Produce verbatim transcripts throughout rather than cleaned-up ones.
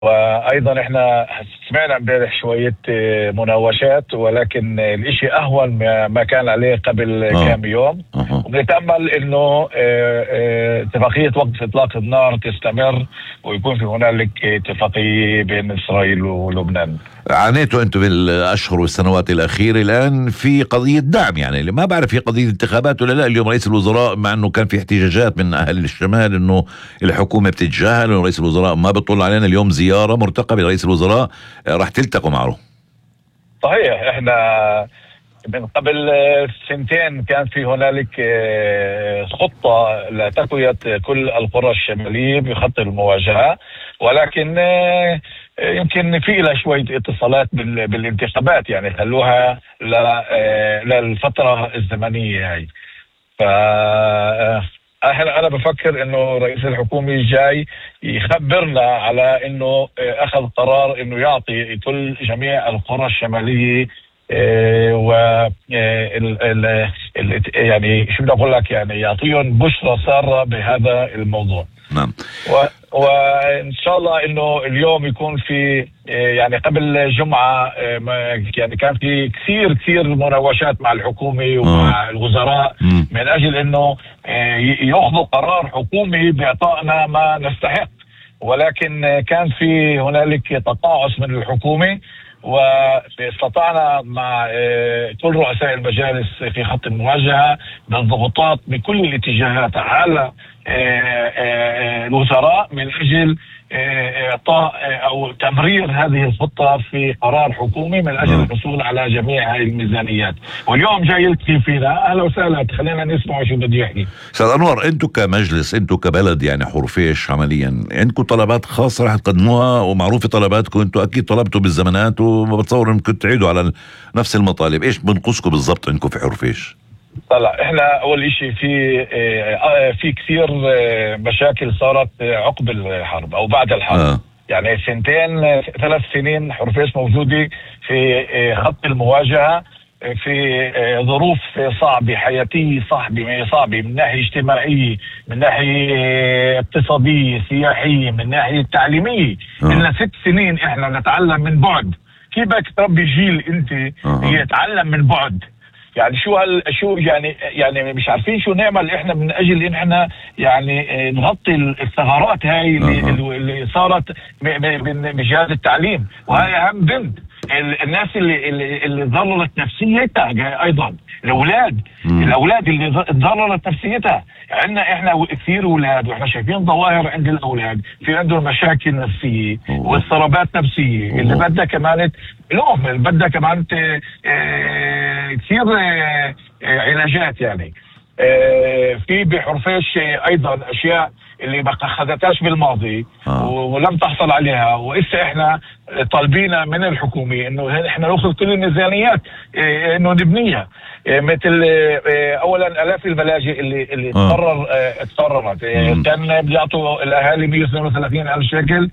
وايضا احنا سمعنا امبارح شويه آه، مناوشات، ولكن الاشي اهون ما ما كان عليه قبل اه كام يوم. اه ونتامل انه آه، آه، اتفاقيه وقف اطلاق النار تستمر، ويكون في هنالك اتفاقيه بين اسرائيل ولبنان. عانيتوا انتم بالاشهر والسنوات الاخيره الان في قضيه دعم، يعني اللي ما بعرف في قضيه انتخابات ولا لا. اليوم رئيس الوزراء، مع انه كان في احتجاجات من اهل الشمال انه الحكومه بتتجاهل ورئيس الوزراء ما بيطل علينا، اليوم زياره مرتقبه لرئيس الوزراء، آه، راح تلتقوا معه. صحيح. احنا من قبل آه، سنتين كان في هنالك آه، خطة لتقوية كل القرى الشمالية بخط المواجهة، ولكن آه، آه، يمكن في لها شوية اتصالات بال- بالانتخابات، يعني خلوها ل- آه، للفترة الزمنية هاي. ف آه، احنا انا بفكر انه رئيس الحكومة جاي يخبرنا على انه آه، اخذ قرار انه يعطي كل جميع القرى الشمالية آه، و آه، ال- ال- ال- يعني شو بدي اقول لك، يعني يعطيهم بشرى سارة بهذا الموضوع. نعم. و- وان شاء الله انه اليوم يكون في آه، يعني قبل جمعه آه، ما- يعني كان في كثير كثير مناوشات مع الحكومه اه ومع الوزراء مم. من اجل انه آه، ي- ياخذوا قرار حكومي باعطائنا ما نستحق، ولكن آه، كان في هنالك تقاعس من الحكومه، واستطعنا مع آه، كل رؤساء المجالس في خط المواجهه بالضغوطات بكل الاتجاهات على آه، آه، الوزراء من اجل آه، اعطاء آه، او تمرير هذه الخطه في قرار حكومي من اجل اه الحصول على جميع هذه الميزانيات. واليوم جاي يلتقي فينا. اهلا وسهلا، خلينا نسمع شو بده يحكي. استاذ انور، انتم كمجلس، انتم كبلد يعني حرفيش عمليا عندكم طلبات خاصه رح تقدموها، ومعروفه طلباتكم، انتم اكيد طلبتوا بالزمانات وما بتصور انكم تعيدوا على نفس المطالب. ايش بنقصكم بالضبط عندكم في حرفيش؟ طلع احنا اول اشي في آه، آه، في كثير آه، مشاكل صارت آه، عقب الحرب او بعد الحرب. اه يعني سنتين آه، ثلاث سنين حرفيش موجودة في آه، خط المواجهة، آه، في آه، ظروف صعبة حياتية صعبة صعبة من ناحية اجتماعية، من ناحية آه، اقتصادية سياحية، من ناحية تعليمية. اه إلنا ست سنين احنا نتعلم من بعد. كيف بدك تربي جيل انت اه يتعلم من بعد؟ يعني شو هال شو يعني يعني مش عارفين شو نعمل احنا من اجل ان احنا يعني آه، نغطي الثغرات هاي اللي, اه اللي صارت ب- ب- ب- بجهاز التعليم. وهي اهم بنت ال- الناس اللي اللي, اللي ضررت نفسيتها جا- ايضا الاولاد. مم. الاولاد اللي ض- ضررت نفسيتها. عندنا احنا و- كثير اولاد، واحنا شايفين ظواهر عند الاولاد في عندهم مشاكل نفسيه أوه. واضطرابات نفسيه اللي أوه. بدها كمان لهم اللي بدها كمان ت- آه، كثير آه، آه، علاجات يعني. آه، في بحرفيش آه، ايضا اشياء اللي ما اخذتهاش بالماضي آه. و- ولم تحصل عليها، وإسا احنا طالبين من الحكومه انه احنا ناخذ كل الميزانيات آه، انه نبنيها. آه، مثل آه، اولا الاف الملاجئ اللي اللي آه. تقرر آه، تقررت آه، مم. كان بيعطوا الاهالي مئة واثنين وثلاثين الف شекل،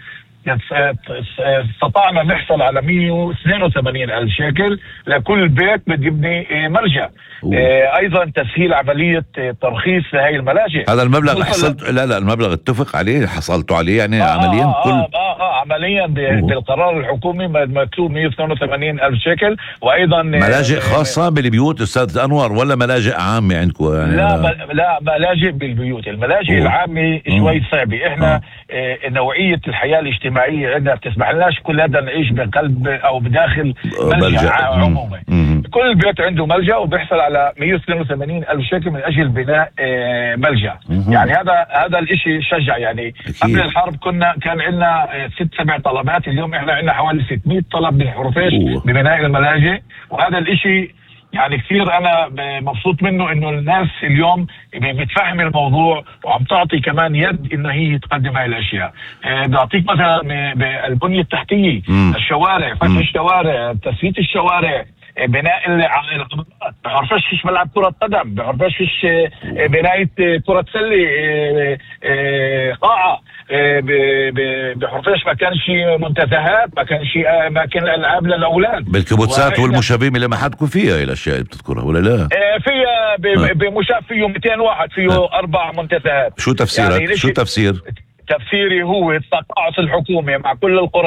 استطعنا نحصل على مئة واثنين وثمانين ألف شекل لكل بيت بده يبني آه، ملجأ. أوه. آه، أيضا تسهيل عملية آه، ترخيص هاي الملاجئ. هذا المبلغ اللي وصل- حصلت، لا لا المبلغ اتفق عليه حصلتوا عليه يعني آه عمليا آه كل آه آه آه عمليا ب- أوه. بالقرار الحكومي مكتوب مئة واثنين وثمانين ألف شكل. وأيضا آه، ملاجئ آه، خاصة بالبيوت استاذ انور ولا ملاجئ عامة عندكم يعني؟ لا أنا... ب- لا ملاجئ بالبيوت. الملاجئ أوه. العامة أوه. شوي صعبة. احنا آه. آه، نوعية الحياة الاجتماعية عندنا بتسمح لناش كلنا نعيش بقلب او بداخل آه، ملجأ ملجأ. ع- مم. عمومي. مم. كل بيت عنده ملجأ وبيحصل على مئة واثنين وثمانين ألف شكل من اجل بناء آه، ملجأ. مم. يعني هذا هذا الاشي شجع يعني. أكيد. قبل الحرب كنا كان عندنا آه، ست سبع طلبات، اليوم احنا عندنا حوالي ستمئة طلب بالحرفيش أوه. ببناء الملاجئ. وهذا الاشي يعني كثير انا مبسوط منه، انه الناس اليوم بتفهم الموضوع وعم تعطي كمان يد انه هي تقدم هاي الاشياء. أه بعطيك مثلا م- بالبنيه التحتيه، مم. الشوارع، فتح مم. الشوارع، تسويت الشوارع، آه، بناء الع- العمارات. بحرفش فيش ملعب كرة قدم، بحرفش فيش آه، بناية آه، كرة سلة، آه، آه، قاعة. آه، ب- ب- بحرفش ما كانش منتزهات، ما كانش آه، ما كان العاب للاولاد. بالكبوتسات وإحنا- والمشابيم اللي ما حدكم فيها هي الاشياء اللي بتذكرها ولا لا؟ آه، في ب- آه. بمشاف فيه مئتين واحد، فيه آه. اربع منتزهات. شو تفسيرك؟ يعني شو ليش- تفسير؟ تفسيري هو تقاعس الحكومة مع كل القرى